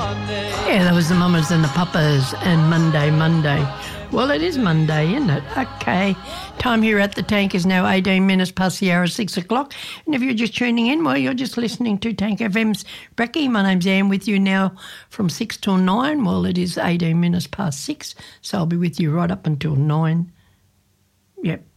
Yeah, that was the Mamas and the Papas and Monday. Well, it is Monday, isn't it? Okay. Time here at the Tank is now 18 minutes past the hour of 6 o'clock. And if you're just tuning in, well, you're just listening to Tank FM's Brekkie. My name's Anne with you now from 6 till 9. Well, it is 18 minutes past 6, so I'll be with you right up until 9. Yep,